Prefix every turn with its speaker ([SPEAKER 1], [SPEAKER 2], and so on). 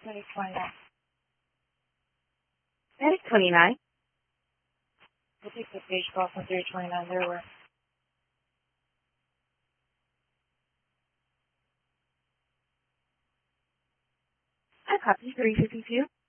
[SPEAKER 1] Page 29.
[SPEAKER 2] Page 29.
[SPEAKER 1] We'll take the page call from 329. There were.
[SPEAKER 2] I copy 352.